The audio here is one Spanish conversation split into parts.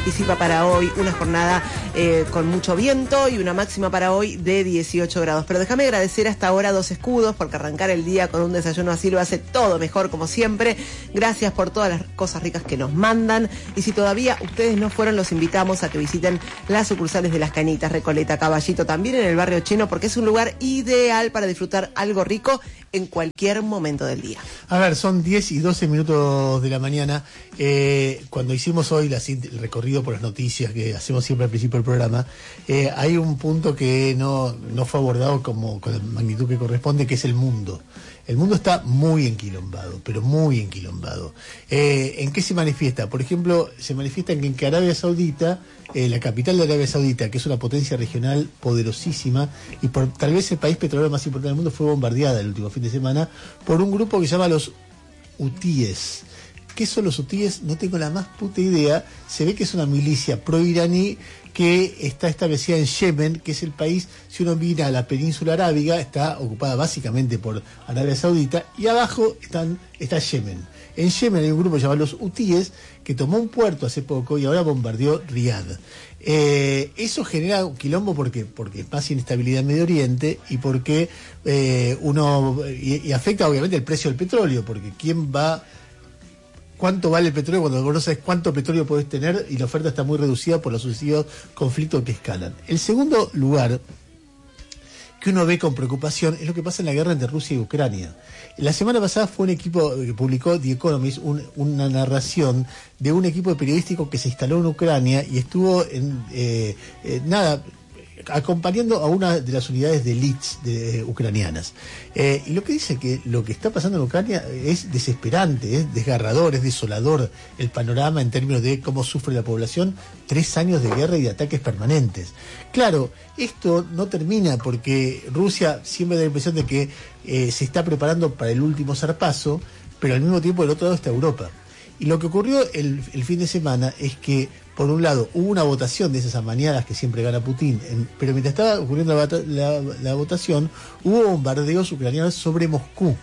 anticipa para hoy una jornada con mucho viento y una máxima para hoy de 18 grados. Pero déjame agradecer hasta ahora Dos Escudos, porque arrancar el día con un desayuno así lo hace todo mejor, como siempre. Gracias por todas las cosas ricas que nos mandan. Y si todavía ustedes no fueron, los invitamos a que visiten las sucursales de Las Cañitas, Recoleta, Caballito, también en el barrio chino, porque es un lugar ideal para disfrutar algo rico en cualquier momento del día. A ver, son 10 y 12 minutos de la mañana. Cuando hicimos hoy el recorrido por las noticias que hacemos siempre al principio del programa, hay un punto que no fue abordado con la magnitud que corresponde, que es el mundo. El mundo está muy enquilombado, pero muy enquilombado. ¿En qué se manifiesta? Por ejemplo, se manifiesta en que Arabia Saudita, la capital de Arabia Saudita, que es una potencia regional poderosísima, y tal vez el país petrolero más importante del mundo, fue bombardeada el último fin de semana por un grupo que se llama los hutíes. ¿Qué son los hutíes? No tengo la más puta idea. Se ve que es una milicia pro-iraní que está establecida en Yemen, que es el país, si uno mira la península arábiga, está ocupada básicamente por Arabia Saudita, y abajo está Yemen. En Yemen hay un grupo llamado los hutíes que tomó un puerto hace poco y ahora bombardeó Riad. Eso genera un quilombo porque es más inestabilidad en Medio Oriente y porque y afecta obviamente el precio del petróleo, porque ¿cuánto vale el petróleo cuando no sabes cuánto petróleo podés tener y la oferta está muy reducida por los sucesivos conflictos que escalan? El segundo lugar que uno ve con preocupación es lo que pasa en la guerra entre Rusia y Ucrania. La semana pasada fue un equipo que publicó The Economist, una narración de un equipo periodístico que se instaló en Ucrania y estuvo acompañando a una de las unidades de élite ucranianas. Y lo que dice que lo que está pasando en Ucrania es desesperante, es desgarrador, es desolador el panorama en términos de cómo sufre la población. 3 años de guerra y de ataques permanentes. Claro, esto no termina porque Rusia siempre da la impresión de que se está preparando para el último zarpazo, pero al mismo tiempo del otro lado está Europa. Y lo que ocurrió el fin de semana es que, por un lado, hubo una votación de esas amañadas que siempre gana Putin, pero mientras estaba ocurriendo la votación, hubo bombardeos ucranianos sobre Moscú.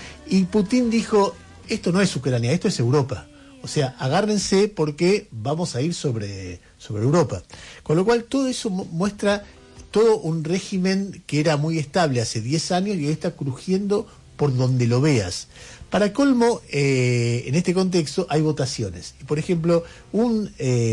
Y Putin dijo, esto no es Ucrania, esto es Europa. O sea, agárrense porque vamos a ir sobre Europa. Con lo cual, todo eso muestra todo un régimen que era muy estable hace 10 años y hoy está crujiendo por donde lo veas. Para colmo, en este contexto hay votaciones. Y por ejemplo, un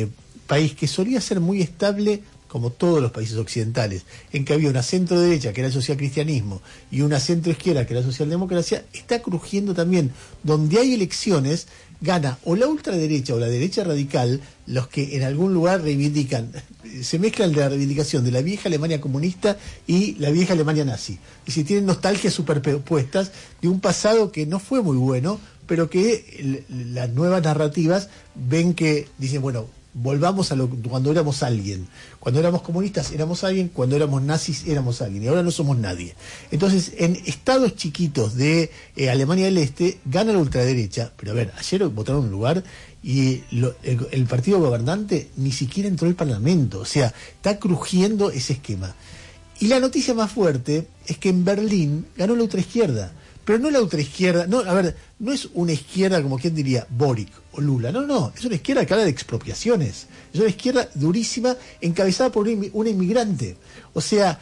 país que solía ser muy estable, como todos los países occidentales, en que había una centro derecha, que era el socialcristianismo, y una centro izquierda, que era la socialdemocracia, está crujiendo también. Donde hay elecciones, gana o la ultraderecha o la derecha radical, los que en algún lugar reivindican, se mezclan la reivindicación de la vieja Alemania comunista y la vieja Alemania nazi. Y si tienen nostalgias superpuestas de un pasado que no fue muy bueno, pero que las nuevas narrativas ven que dicen, bueno, volvamos a cuando éramos alguien. Cuando éramos comunistas éramos alguien, cuando éramos nazis éramos alguien, y ahora no somos nadie. Entonces, en estados chiquitos de Alemania del Este, gana la ultraderecha, pero a ver, ayer votaron en un lugar y el partido gobernante ni siquiera entró al Parlamento, o sea, está crujiendo ese esquema. Y la noticia más fuerte es que en Berlín ganó la ultraizquierda. Pero no la ultraizquierda, no es una izquierda como quien diría Boric o Lula, no, es una izquierda que habla de expropiaciones, es una izquierda durísima encabezada por una inmigrante. O sea,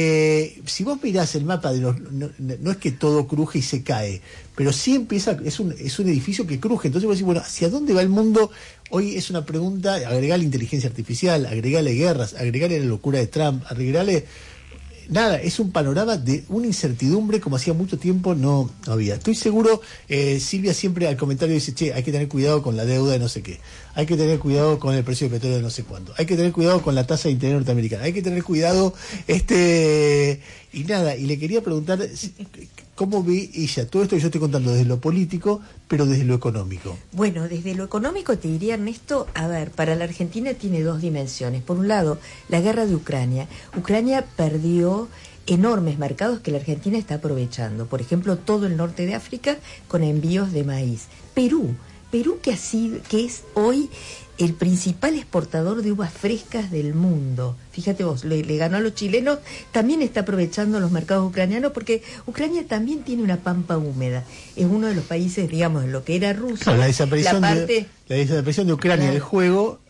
si vos mirás el mapa de no es que todo cruje y se cae, pero sí empieza, es un edificio que cruje. Entonces vos decís, bueno, ¿hacia dónde va el mundo? Hoy es una pregunta, agregarle inteligencia artificial, agregarle guerras, agregarle la locura de Trump, agregarle... Nada, es un panorama de una incertidumbre como hacía mucho tiempo no había. Estoy seguro, Silvia siempre al comentario dice, che, hay que tener cuidado con la deuda de no sé qué, hay que tener cuidado con el precio del petróleo de no sé cuánto, hay que tener cuidado con la tasa de interés norteamericana, hay que tener cuidado, y nada, y le quería preguntar cómo ve ella todo esto que yo estoy contando desde lo político, pero desde lo económico. Bueno, desde lo económico te diría, Ernesto, a ver, para la Argentina tiene 2 dimensiones. Por un lado, la guerra de Ucrania. Ucrania perdió enormes mercados que la Argentina está aprovechando. Por ejemplo, todo el norte de África con envíos de maíz. Perú que es hoy el principal exportador de uvas frescas del mundo. Fíjate vos, le ganó a los chilenos, también está aprovechando los mercados ucranianos porque Ucrania también tiene una pampa húmeda. Es uno de los países, digamos, de lo que era Rusia. Claro, la desaparición de Ucrania del juego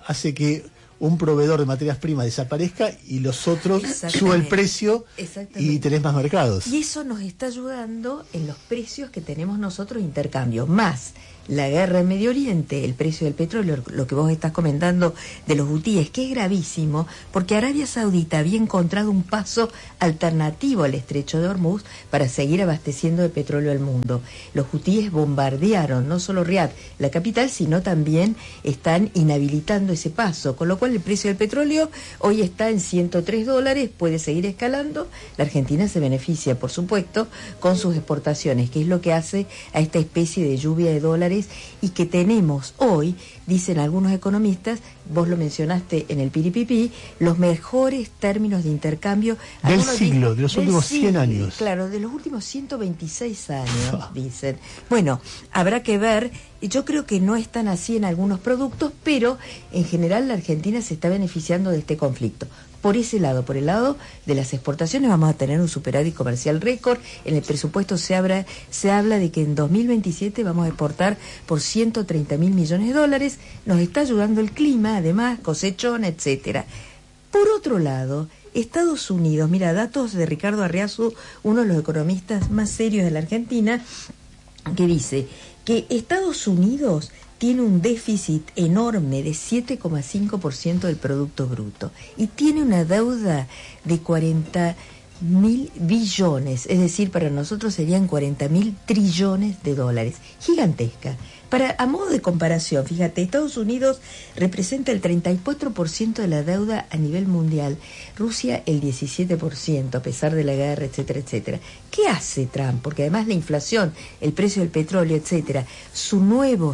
hace que un proveedor de materias primas desaparezca y los otros suba el precio y tenés más mercados. Y eso nos está ayudando en los precios que tenemos nosotros de intercambio, más la guerra en Medio Oriente, el precio del petróleo, lo que vos estás comentando de los hutíes, que es gravísimo, porque Arabia Saudita había encontrado un paso alternativo al estrecho de Hormuz para seguir abasteciendo de petróleo al mundo. Los hutíes bombardearon no solo Riad, la capital, sino también están inhabilitando ese paso, con lo cual el precio del petróleo hoy está en $103, puede seguir escalando. La Argentina se beneficia, por supuesto, con sus exportaciones, que es lo que hace a esta especie de lluvia de dólares y que tenemos hoy, dicen algunos economistas, vos lo mencionaste en el Piripipi, los mejores términos de intercambio del siglo, de los últimos 100 años. Claro, de los últimos 126 años, dicen. Bueno, habrá que ver, yo creo que no están así en algunos productos, pero en general la Argentina se está beneficiando de este conflicto. Por ese lado, por el lado de las exportaciones, vamos a tener un superávit comercial récord. En el presupuesto se habla de que en 2027 vamos a exportar por $130.000 millones. Nos está ayudando el clima, además, cosechón, etcétera. Por otro lado, Estados Unidos, mira, datos de Ricardo Arriazu, uno de los economistas más serios de la Argentina, que dice que Estados Unidos tiene un déficit enorme de 7,5% del Producto Bruto y tiene una deuda de 40.000 billones, es decir, para nosotros serían 40.000 trillones de dólares, gigantesca. A modo de comparación, fíjate, Estados Unidos representa el 34% de la deuda a nivel mundial, Rusia el 17%, a pesar de la guerra, etcétera, etcétera. ¿Qué hace Trump? Porque además la inflación, el precio del petróleo, etcétera, su nuevo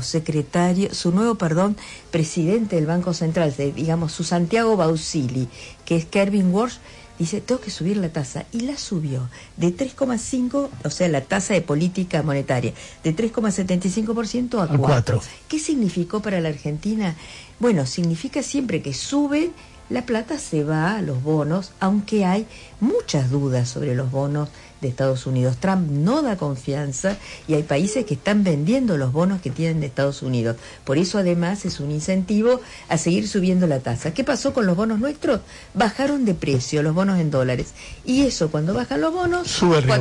presidente del Banco Central, digamos, su Santiago Bausili, que es Kervin Walsh, dice, tengo que subir la tasa, y la subió de 3,5, o sea, la tasa de política monetaria, de 3,75% a 4. ¿Qué significó para la Argentina? Bueno, significa siempre que sube, la plata se va a los bonos, aunque hay muchas dudas sobre los bonos de Estados Unidos. Trump no da confianza y hay países que están vendiendo los bonos que tienen de Estados Unidos. Por eso, además, es un incentivo a seguir subiendo la tasa. ¿Qué pasó con los bonos nuestros? Bajaron de precio los bonos en dólares. Y eso, cuando bajan los bonos, sube el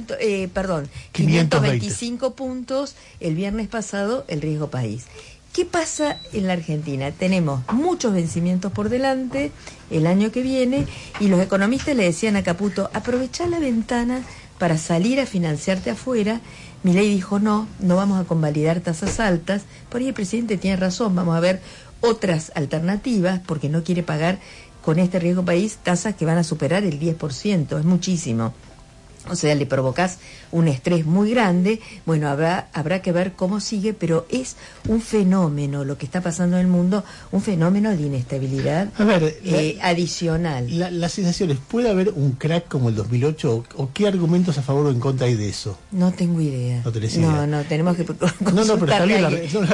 525 puntos el viernes pasado el riesgo país. ¿Qué pasa en la Argentina? Tenemos muchos vencimientos por delante el año que viene y los economistas le decían a Caputo, aprovechá la ventana para salir a financiarte afuera. Milei dijo, no vamos a convalidar tasas altas. Por ahí el presidente tiene razón, vamos a ver otras alternativas porque no quiere pagar con este riesgo país tasas que van a superar el 10%, es muchísimo. O sea, le provocás un estrés muy grande. Bueno, habrá que ver cómo sigue, pero es un fenómeno lo que está pasando en el mundo, un fenómeno de inestabilidad adicional. Las sensaciones, ¿puede haber un crack como el 2008? ¿O qué argumentos a favor o en contra hay de eso? No tengo idea. No tenés idea. No, tenemos que pero está bien,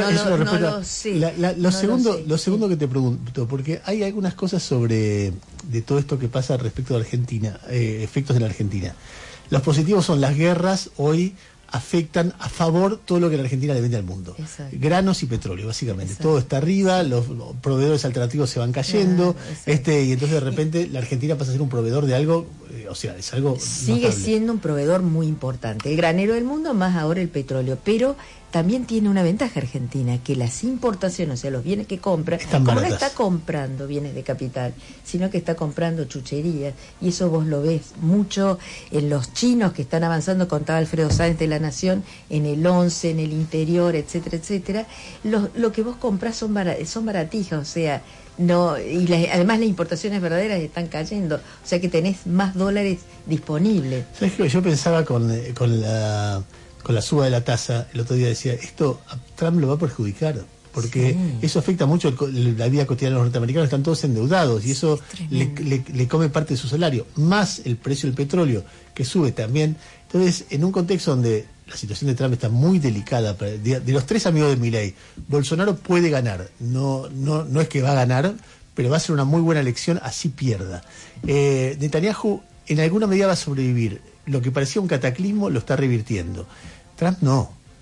lo segundo que te pregunto, porque hay algunas cosas de todo esto que pasa respecto de Argentina, efectos en la Argentina. Los positivos son las guerras hoy afectan a favor todo lo que la Argentina le vende al mundo. Exacto. Granos y petróleo, básicamente. Exacto. Todo está arriba, los proveedores alternativos se van cayendo, y entonces de repente la Argentina pasa a ser un proveedor de algo, es algo sigue notable. Siendo un proveedor muy importante. El granero del mundo, más ahora el petróleo, pero también tiene una ventaja Argentina, que las importaciones, o sea, los bienes que compra, como no está comprando bienes de capital, sino que está comprando chucherías, y eso vos lo ves mucho en los chinos que están avanzando, contaba Alfredo Sáenz de La Nación, en el 11, en el interior, etcétera, etcétera. Lo que vos comprás son baratijas, o sea, además las importaciones verdaderas están cayendo, o sea que tenés más dólares disponibles. ¿Sabes qué? Yo pensaba con la suba de la tasa, el otro día decía, esto a Trump lo va a perjudicar, porque eso afecta mucho la vida cotidiana de los norteamericanos, están todos endeudados y eso le come parte de su salario, más el precio del petróleo que sube también. Entonces, en un contexto donde la situación de Trump está muy delicada, de los tres amigos de Milei, Bolsonaro puede ganar, no es que va a ganar, pero va a ser una muy buena elección, así pierda. Netanyahu en alguna medida va a sobrevivir, lo que parecía un cataclismo lo está revirtiendo. Trump no.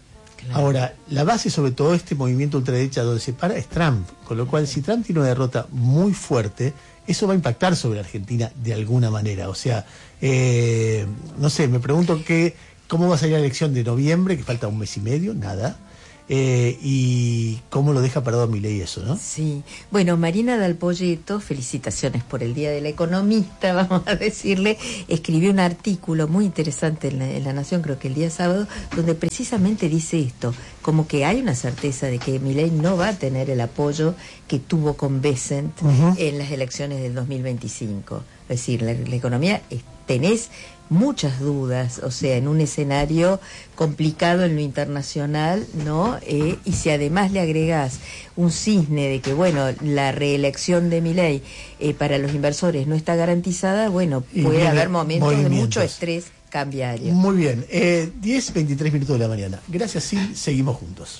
Ahora, la base sobre todo este movimiento ultraderecha donde se para es Trump, con lo cual si Trump tiene una derrota muy fuerte, eso va a impactar sobre Argentina de alguna manera. O sea, no sé, me pregunto cómo va a salir la elección de noviembre, que falta un mes y medio, nada. Y cómo lo deja parado a Milei eso, ¿no? Sí. Bueno, Marina Dal Poyetto, felicitaciones por el Día del Economista, vamos a decirle, escribió un artículo muy interesante en La Nación, creo que el día sábado, donde precisamente dice esto, como que hay una certeza de que Milei no va a tener el apoyo que tuvo con Bessent en las elecciones del 2025. Es decir, la economía, tenés muchas dudas, o sea, en un escenario complicado en lo internacional, ¿no? Y si además le agregás un cisne de que, bueno, la reelección de Milei para los inversores no está garantizada, bueno, puede haber momentos de mucho estrés cambiario. Muy bien, 10:23 minutos de la mañana. Gracias, Sil, seguimos juntos.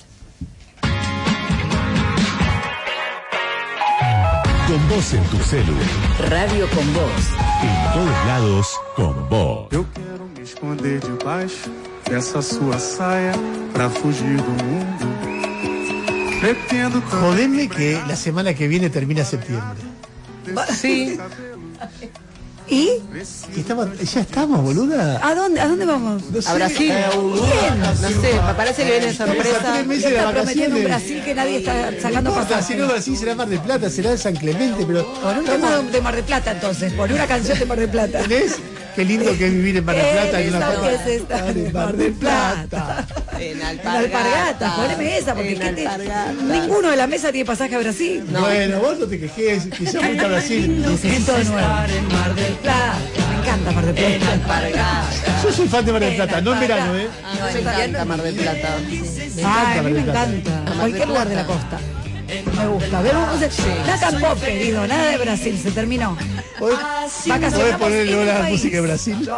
Con vos en tu celu. Radio con vos. En todos lados, con vos. Eu quero me esconder debaixo dessa sua saia pra fugir do mundo. Pretendo Jodeme que la semana que viene termina septiembre. Sí. ¿Y? Ya estamos, boluda. ¿A dónde vamos? No sé, A Brasil. No sé, me parece que viene de sorpresa. 3 meses de Está prometiendo un vacaciones. Brasil que nadie está sacando No importa, pasaje. si no Brasil será Mar del Plata, será de San Clemente, pero Por un tema de Mar del Plata, entonces. Por una canción de Mar del Plata. ¿tenés? Qué lindo que es vivir en Mar del Plata. En una ¿Qué es esta? en Mar del Plata. En En Alpargata, poneme esa, porque En ninguno de la mesa tiene pasaje a Brasil. Bueno, vos no te quejes, que ya fuiste a Brasil. Siento de nuevo. Mar del Plata. Me encanta Mar del Plata. Yo soy fan de Mar del Plata, no en verano, ¿eh? No, me encanta Mar del Plata. Ay, a mí me Mar del Plata. encanta. Cualquier lugar de la costa. Me gusta. Nada pop, querido. Nada de Brasil. Se terminó. ¿Podés Vacacionamos ponerle en el la país. música de Brasil?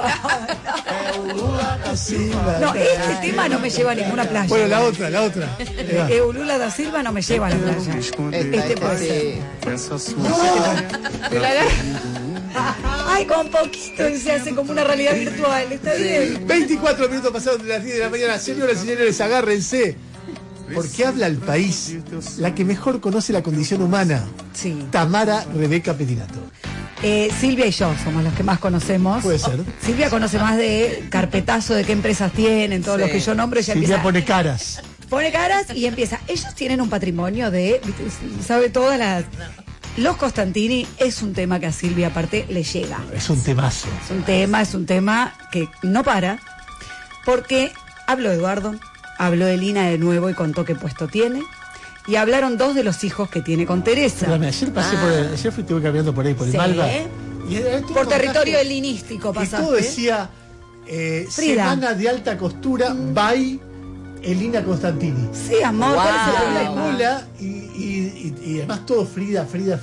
No, este tema no me lleva a ninguna playa. Bueno, la otra. Eulula da Silva no me lleva a la playa. Este puede ser. dessa sua saia. Ay, con poquito se hace como una realidad virtual. Está bien. 24 minutos pasados de las 10 de la mañana. Señoras y señores, agárrense. Porque habla el país, la que mejor conoce la condición humana. Sí. Tamara Rebeca Petinato. Silvia y yo somos los que más conocemos. Puede ser. Silvia conoce más de carpetazo de qué empresas tienen, todos los que yo nombro. Ella Silvia empieza, pone caras. pone caras y empieza. Ellos tienen un patrimonio de, sabe todas las. Los Costantini es un tema que a Silvia aparte le llega. Es un temazo. Es un tema que no para, porque habló Eduardo, habló Elina de nuevo y contó qué puesto tiene, y hablaron dos de los hijos que tiene con Teresa. Espérame, ayer pasé ayer estuve caminando por ahí, por el Sí. Malva. Y era todo Por un territorio montaje, helinístico y todo pasaste. decía Frida. semana de alta costura by Elina Constantini. Sí, amor, Wow. ¿cuál es el La problema? mula y además todo Frida.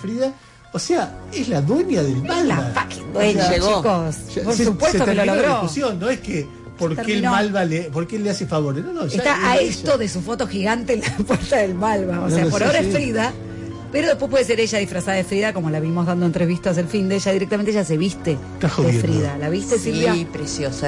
O sea, es la dueña del Malva. La fucking dueña, Llegó. chicos. Por Se supuesto que lo terminó la logró. discusión, no es que por qué el terminó. Malva por qué él le hace favores. No, ya Está a ella. esto de su foto gigante en la puerta del Malva. O No sea, lo por sé, ahora sí. es Frida, pero después puede ser ella disfrazada de Frida, como la vimos dando entrevistas el fin de ella. Directamente ella se viste Está de jodiendo. Frida. ¿La viste, Silvia? Sí, preciosa.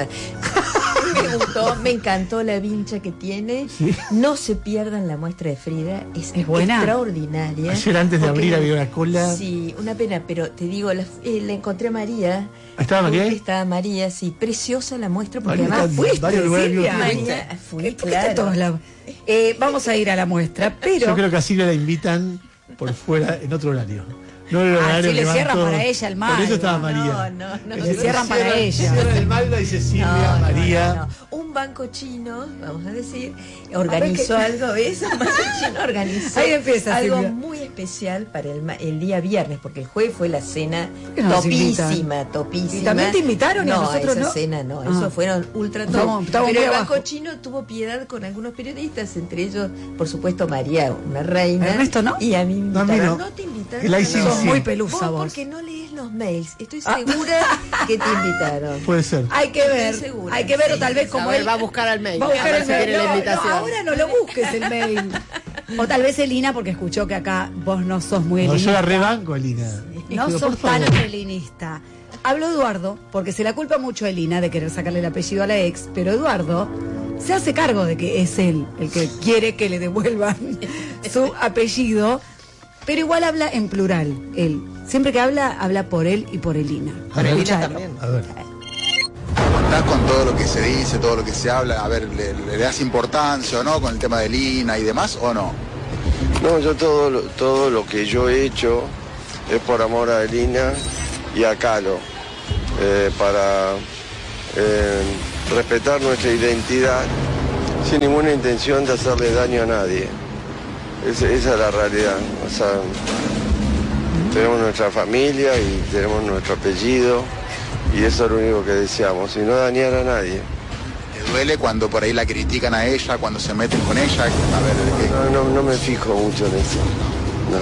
Me gustó, me encantó la vincha que tiene. Sí. No se pierdan la muestra de Frida, ¿Es buena? extraordinaria. Ayer antes de Porque abrir había una cola. Sí, una pena, pero te digo, la encontré a María. ¿Estaba María ahí? Estaba María, sí, preciosa la muestra, porque María además está en varios lugares al mismo Silvia. tiempo. María fue, ¿Por qué está en todos lados? Vamos a ir a la muestra, pero Yo creo que a Silvia la invitan por fuera en otro horario. No en el horario sí, le que van cierran todos. para ella el Por Malva. eso estaba María. No. Le cierran para ella. Cierran el Malva y dice Silvia, María. No. Un banco chino, vamos a decir, organizó algo, ¿ves? Un banco chino organizó Ahí empieza, algo Silvia. muy especial para el día viernes, porque el jueves fue la cena qué no nos topísima. ¿Y también te invitaron y a no, nosotros esa no? cena no, Ah. eso fueron ultra top. Estamos muy Pero el banco abajo. chino tuvo piedad con algunos periodistas, entre ellos, por supuesto, María, una reina. Ernesto, ¿no? Y a mí me No, a mí invitaron. no. No te invitaron. El no. ICC. sos muy pelusa vos. Porque no lees los mails. Estoy segura que te invitaron. Puede ser. Hay que ver, Estoy segura, hay que ver, o sí. tal vez como A ver, él va a buscar al mail. va a buscar A ver el si mail. quiere la No, invitación. ahora no lo busques el mail. O tal vez Elina, porque escuchó que acá vos no sos muy No, yo elinista. la rebanco, Elina. No Pero, sos por favor. tan elinista. Habló Eduardo, porque se la culpa mucho a Elina de querer sacarle el apellido a la ex, pero Eduardo se hace cargo de que es él el que quiere que le devuelvan su apellido, pero igual habla en plural, él. Siempre que habla por él y por Elina. Por Elina Escuchalo. también. A ver. Contás con todo lo que se dice, todo lo que se habla, a ver, ¿le das importancia o no con el tema de Lina y demás o no? No, yo todo lo que yo he hecho es por amor a Elina y a Calo, para respetar nuestra identidad sin ninguna intención de hacerle daño a nadie. Esa es la realidad. O sea, tenemos nuestra familia y tenemos nuestro apellido y eso es lo único que deseamos, y no dañar a nadie. ¿Te duele cuando por ahí la critican a ella, cuando se meten con ella? A ver, No me fijo mucho en eso. No.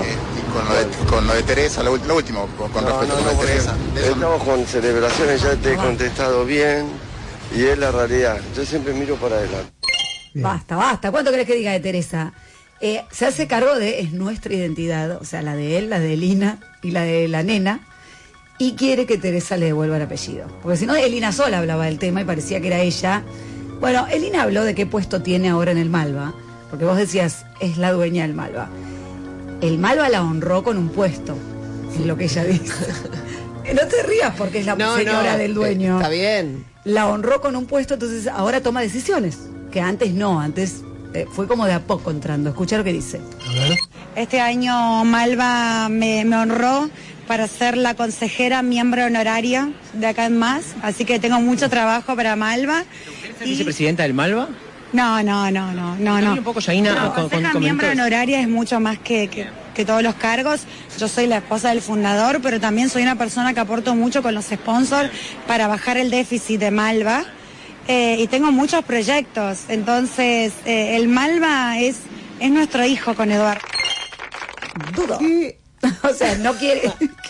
y con lo de Teresa, lo último, con respecto a lo de Teresa. Eso no- Estamos con celebraciones, ya te he contestado bien y es la realidad. Yo siempre miro para adelante. Bien. Basta. ¿Cuánto querés que diga de Teresa? Se hace cargo de, es nuestra identidad, o sea, la de él, la de Elina y la de la nena, y quiere que Teresa le devuelva el apellido. Porque si no, Elina sola hablaba del tema y parecía que era ella. Bueno, Elina habló de qué puesto tiene ahora en el Malva, porque vos decías, es la dueña del Malva. El Malva la honró con un puesto, es lo que ella dice. No te rías porque es la señora del dueño. Está bien. La honró con un puesto, entonces ahora toma decisiones, que antes no, antes fue como de a poco entrando. Escucha lo que dice. A ver. Este año Malva me honró para ser la consejera miembro honoraria de acá en Más, así que tengo mucho trabajo para Malva. ¿Es vicepresidenta del Malva? No. Un poco, Yaina, Consejera miembro honoraria es mucho más que todos los cargos. Yo soy la esposa del fundador, pero también soy una persona que aporto mucho con los sponsors para bajar el déficit de Malva. Y tengo muchos proyectos, entonces el Malva es nuestro hijo con Eduardo. Dudo. O sea, no quiere.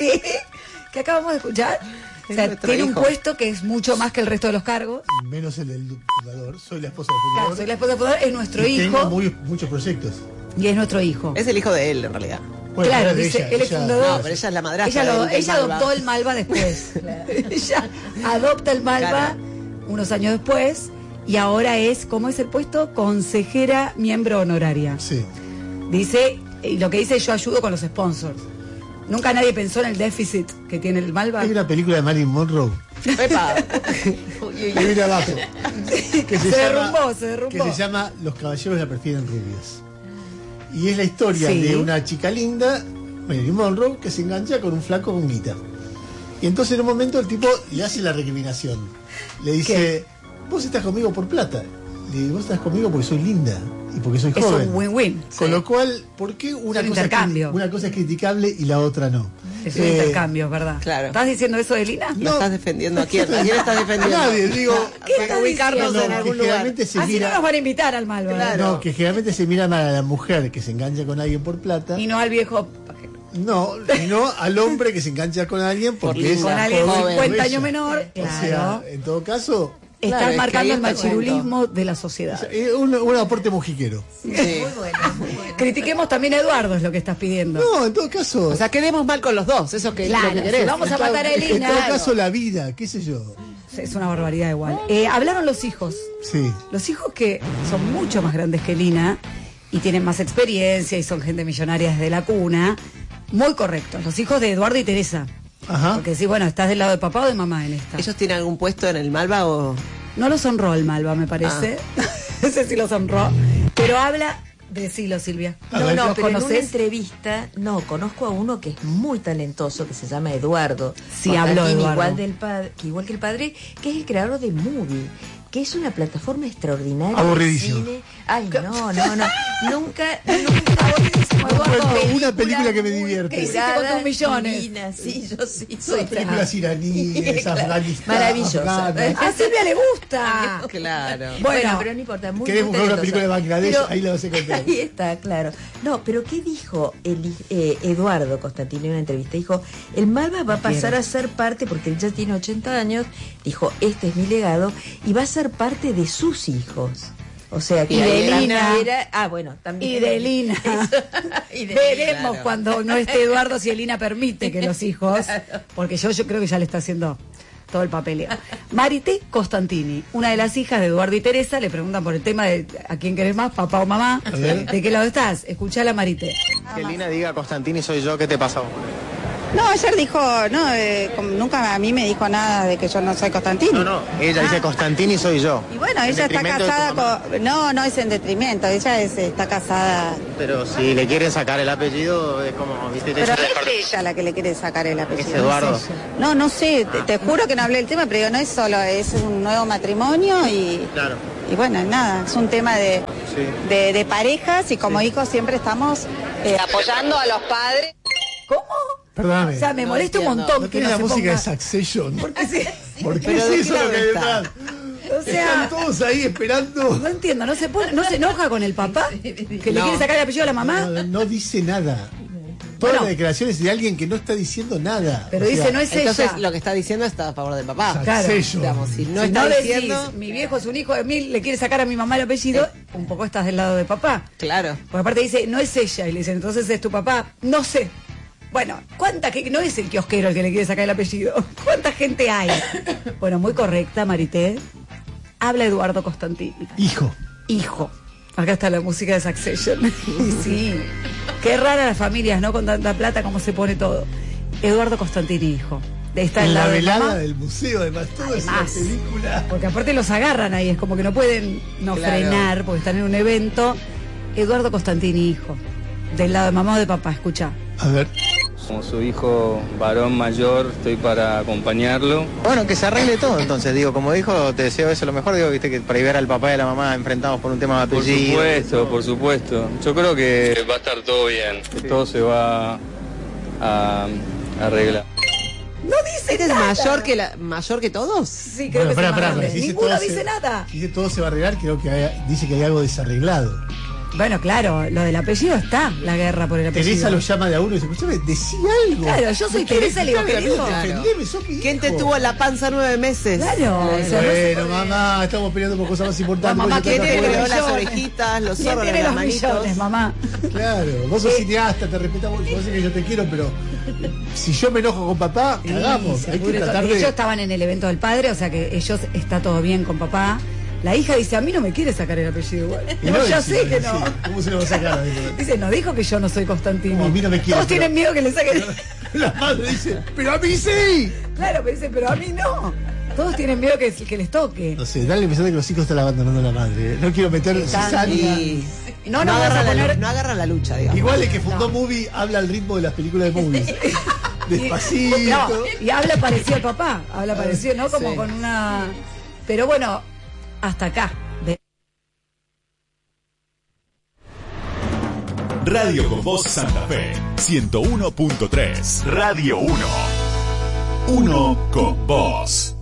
¿Qué acabamos de escuchar? O sea, nuestro tiene hijo. un puesto que es mucho más que el resto de los cargos. Menos el del fundador. Soy la esposa del Claro, fundador. soy la esposa del fundador, es nuestro Y tengo hijo muchos proyectos. y es nuestro hijo. Es el hijo de él, en realidad. Bueno, claro, pero dice, ella- él es ella- fundador. No, pero ella es la madrastra. del Ella Malva. adoptó el Malva después. Ella adopta el Malva Claro. unos años después y ahora es, ¿cómo es el puesto? Consejera miembro honoraria. Sí. Dice, y lo que dice, yo ayudo con los sponsors. Nunca nadie pensó en el déficit que tiene el Malva. Hay una película de Marilyn Monroe. Epa. Que viene abajo. Que Se derrumbó. Que se llama Los caballeros la prefieren rubias. Y es la historia Sí. de una chica linda, Marilyn Monroe, que se engancha con un flaco con guita. Y entonces en un momento el tipo le hace la recriminación. Le dice, vos estás conmigo por plata. Le digo, vos estás conmigo porque soy linda y porque soy Es joven. un win-win. Con lo cual, ¿por qué una un cosa, intercambio. una cosa es criticable y la otra no? Es un intercambio, ¿verdad? claro. ¿Estás diciendo eso de Lina? ¿Lo estás defendiendo a quién? ¿A quién estás defendiendo? A nadie, digo, Para ubicarnos no, en algún que lugar. generalmente se Así mira, no nos van a invitar al Malva. Claro. no, que generalmente se mira mal a la mujer que se engancha con alguien por plata. Y no al viejo. No, sino al hombre que se engancha con alguien porque Por es linda, Con alguien de joven 50 o años bella. menor. O Claro. sea, en todo caso, Estás Claro, es que marcando ahí el está el machirulismo de la sociedad. es un aporte mojiquero. Sí. Critiquemos también a Eduardo, es lo que estás pidiendo. No, en todo caso, O sea, quedemos mal con los dos. Eso que Claro, lo que querés. si vamos a matar a en Elina. todo caso la vida, qué sé yo. Es una barbaridad igual. Hablaron los hijos. Sí. Los hijos que son mucho más grandes que Lina y tienen más experiencia y son gente millonaria desde la cuna. Muy correctos. Los hijos de Eduardo y Teresa. Ajá. Porque sí, bueno, ¿estás del lado de papá o de mamá en esta? ¿Ellos tienen algún puesto en el Malva o...? No los honró el Malva, me parece. No sé si los honró. Pero habla... Decilo, Silvia. A No, ver. no, ¿Los pero en una conoces? entrevista, no, conozco a uno que es muy talentoso, que se llama Eduardo. Sí, habló Constantini, Eduardo. igual que el padre, que es el creador de Movie, que es una plataforma extraordinaria Aburridísimo. de cine. Ay, no. Nunca Encuentro una película que me divierte. ¿Qué hiciste con tus millones? divina, sí, yo sí Son soy películas iraníes, Claro. afganistas. Maravillosa. afganas. A Silvia le gusta. Claro. Bueno, pero no importa. Muy, ¿Querés muy buscar una talentoso. película de Bangladesh? Pero- Ahí la vas a encontrar. Ahí está, claro. No, pero ¿qué dijo Eduardo Constantini en una entrevista? Dijo, el Malva va a pasar a ser parte, porque él ya tiene 80 años, dijo, este es mi legado, y va a ser parte de sus hijos. O sea, que Y de ahí era- Lina. bueno, también. Y de Lina. Y de Veremos Lina, cuando no esté Eduardo si Elina permite que los hijos, porque yo creo que ya le está haciendo todo el papeleo. Marité Costantini, una de las hijas de Eduardo y Teresa, le preguntan por el tema de a quién querés más, papá o mamá. ¿De qué lado estás? Escuchá a Marité. Que Lina diga Costantini soy yo, ¿qué te pasó? No, ayer dijo, nunca a mí me dijo nada de que yo no soy Costantini. No, ella dice Costantini soy yo. Y bueno, ella está casada con... No es en detrimento, ella está casada... Pero si le quieren sacar el apellido, es como, ¿viste? Pero es ella la que le quiere sacar el apellido. ¿Es Eduardo? No sé, te juro que no hablé del tema, pero digo, no es solo, es un nuevo matrimonio y... Claro. Y bueno, nada, es un tema de parejas y como hijos siempre estamos apoyando a los padres. ¿Cómo? Perdóname. O sea, me molesta un montón ¿No que tiene no la se música de ponga... Succession? Porque sí. ¿Por qué Pero es ¿de eso qué lo que hay lado detrás? O sea, Están todos ahí esperando. no entiendo, no se enoja con el papá que le quiere sacar el apellido a la mamá. No dice nada. Todas las declaraciones de alguien que no está diciendo nada. Pero dice, no es Entonces ella. lo que está diciendo está a favor del papá. Claro. Digamos, si no Si está no diciendo... decís, mi viejo es un hijo de mí, le quiere sacar a mi mamá el apellido, un poco estás del lado de papá. Claro. Porque aparte dice, no es ella, y le dicen, entonces es tu papá. No sé. Bueno, ¿cuánta que no es el kiosquero el que le quiere sacar el apellido? ¿Cuánta gente hay? Bueno, muy correcta, Marité. Habla Eduardo Costantini. Hijo. Acá está la música de Succession. Y sí. Qué rara las familias, ¿no? Con tanta plata, cómo se pone todo. Eduardo Costantini, hijo. Está En el la lado de velada mamá. del museo, además, todo es una Además. película. Porque aparte los agarran ahí, es como que no pueden frenar porque están en un evento. Eduardo Costantini, hijo. Del lado de mamá o de papá, escucha. A ver. Como su hijo varón mayor, estoy para acompañarlo. Bueno, que se arregle todo, entonces, digo, como dijo, te deseo eso lo mejor, digo, viste, que para ver al papá y a la mamá enfrentados por un tema de apellido. Por supuesto. Yo creo que va a estar todo bien, que todo se va a arreglar. No dice ¿Es nada. mayor que todos? Sí, creo que es el más grande. Ninguno dice nada. Si dice todo se va a arreglar, creo que dice que hay algo desarreglado. Bueno, claro, lo del apellido está, la guerra por el apellido. Teresa lo llama de a uno y dice, escúchame, decí algo. Claro, yo soy Teresa, le digo, ¿qué dijo? Defendeme, sos mi ¿Quién te hijo. tuvo en la panza 9 meses? Claro. Bueno, mamá, estamos peleando por cosas más importantes. Mamá, ¿Quién ¿quién te tiene creó los las millones? orejitas, los ¿Quién zorros, tiene las los manitos? millones, mamá? Claro, vos sos cineasta, te respetamos, yo sé que yo te quiero, pero si yo me enojo con papá, cagamos. Sí, Hay que seguro. tratar Ellos de... estaban en el evento del padre, o sea que ellos está todo bien con papá. La hija dice, a mí no me quiere sacar el apellido igual. Y No, no ya dice, sé que sí. no. ¿Cómo se lo va a sacar? Dice, no dijo que yo no soy Constantino. Como a mí no me quiere, Todos pero- tienen miedo que le saquen. La madre dice, pero a mí sí. Claro, pero dice, pero a mí no. Todos tienen miedo que les toque. No sé, dale la impresión de que los hijos están abandonando a la madre. No quiero meter cizaña. No agarran la lucha, digamos. Igual el que fundó Movie habla al ritmo de las películas de Movies. Despacito. No, y habla parecido al papá. Habla parecido, ¿no? Como Sí. con una... Pero bueno, hasta acá. Radio con Voz Santa Fe 101.3. Radio 1. Uno con Voz.